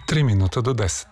3 minuta do 10.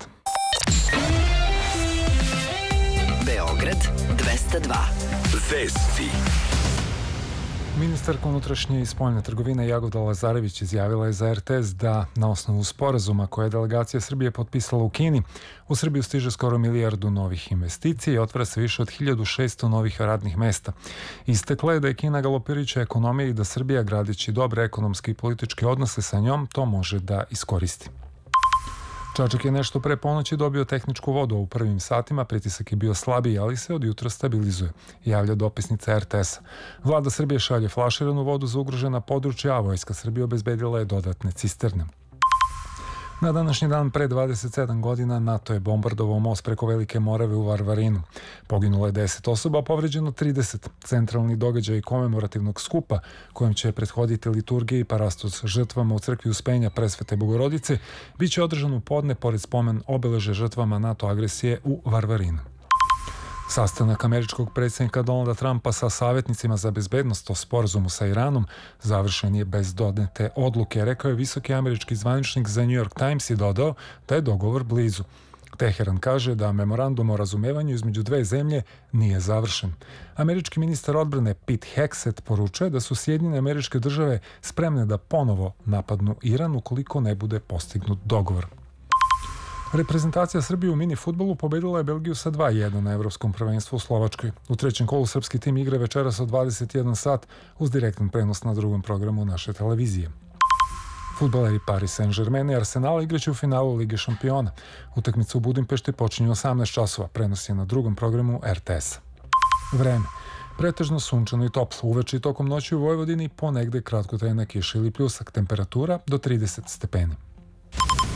Beograd 202. Vesti. Ministarka unutrašnje i spoljne trgovine Jagoda Lazarević izjavila je za RTS da na osnovu sporazuma koje je delegacija Srbije potpisala u Kini, u Srbiju stiže skoro 1 milijardu novih investicija i otvara se više od 1600 novih radnih mesta. Istakla je da je Kina galopirajuća ekonomija i da Srbija, gradeći dobre ekonomske i političke odnose sa njom, to može da iskoristi. Čačak je nešto pre ponoći dobio tehničku vodu, a u prvim satima pritisak je bio slabiji, ali se od jutra stabilizuje, javlja dopisnica RTS-a. Vlada Srbije šalje flaširanu vodu za ugrožena područja, a Vojska Srbije obezbedila je dodatne cisterne. Na današnji dan pre 27 godina NATO je bombardovao most preko Velike Morave u Varvarinu. Poginulo je 10 osoba, a povređeno 30. Centralni događaj komemorativnog skupa, kojem će prethoditi liturgija i parastos žrtvama u crkvi Uspenja Presvete Bogorodice, bit će održan u podne pored spomen obeleže žrtvama NATO agresije u Varvarinu. Sastanak američkog predsjednika Donalda Trumpa sa savjetnicima za bezbednost o sporazumu sa Iranom završen je bez donete odluke, rekao je visoki američki zvaničnik za New York Times i dodao da je dogovor blizu. Teheran kaže da memorandum o razumevanju između dve zemlje nije završen. Američki ministar odbrane Pete Hegseth poručuje da su Sjedinjene Američke Države spremne da ponovo napadnu Iran ukoliko ne bude postignut dogovor. Reprezentacija Srbije u mini fudbalu pobedila je Belgiju sa 2:1 na Evropskom prvenstvu u Slovačkoj. U trećem kolu srpski tim igra večeras od 21 sat uz direktan prenos na drugom programu naše televizije. Fudbaleri Paris Saint-Germain i Arsenala igraće u finalu Lige šampiona. Utakmica u Budimpešti počinje u 18 časova, prenos je na drugom programu RTS. Vreme. Pretežno sunčano i toplo. Uveče i tokom noći u Vojvodini ponegde kratkotrajna kiša ili pljusak, temperatura do 30 stepeni.